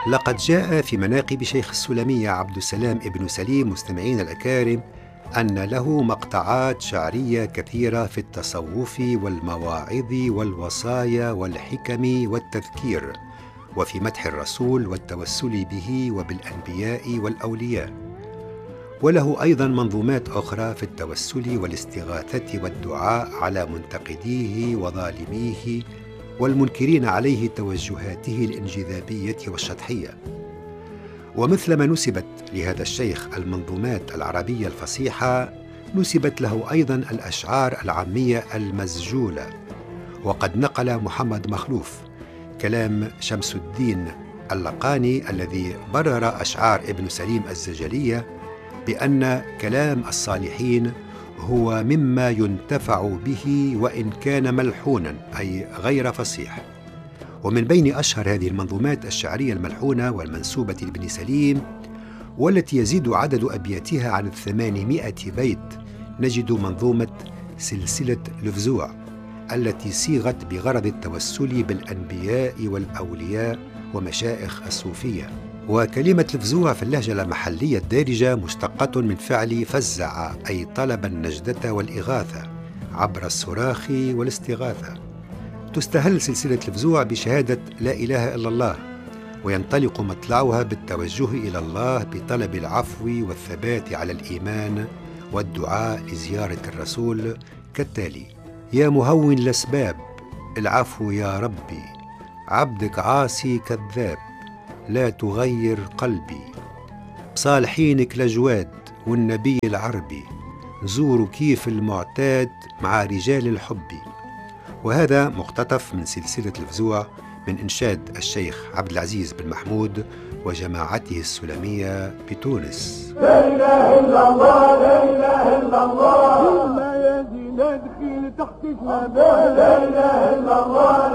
لقد جاء في مناقب شيخ السلمية عبد السلام ابن سليم مستمعين الأكارم أن له مقطعات شعرية كثيرة في التصوف والمواعظ والوصايا والحكم والتذكير، وفي مدح الرسول والتوسل به وبالأنبياء والأولياء. وله أيضا منظومات أخرى في التوسل والاستغاثة والدعاء على منتقديه وظالميه والمنكرين عليه توجهاته الانجذابية والشطحية. ومثلما نسبت لهذا الشيخ المنظومات العربية الفصيحة، نسبت له أيضا الأشعار العامية المسجولة. وقد نقل محمد مخلوف كلام شمس الدين اللقاني الذي برر أشعار ابن سليم الزجلية بأن كلام الصالحين هو مما ينتفع به وإن كان ملحونا، أي غير فصيح. ومن بين أشهر هذه المنظومات الشعرية الملحونة والمنسوبة لابن سليم، والتي يزيد عدد أبياتها عن 800 بيت، نجد منظومة سلسلة الفزوع التي صيغت بغرض التوسل بالأنبياء والأولياء ومشائخ الصوفية. وكلمة الفزوع في اللهجة المحلية الدارجة مشتقة من فعل فزع، أي طلب النجدة والإغاثة عبر الصراخ والاستغاثة. تستهل سلسلة الفزوع بشهادة لا إله إلا الله، وينطلق مطلعها بالتوجه إلى الله بطلب العفو والثبات على الإيمان والدعاء لزيارة الرسول كالتالي: يا مهون الأسباب العفو يا ربي، عبدك عاصي كذاب لا تغير قلبي، صالحينك لجواد والنبي العربي، زوروا كيف المعتاد مع رجال الحب. وهذا مقتطف من سلسلة الفزوع من إنشاد الشيخ عبد العزيز بن محمود وجماعته السلمية بتونس. لا إله إلا الله، لا إله إلا الله، لا يزيد ندخل تحت اسمه، لا إله إلا الله.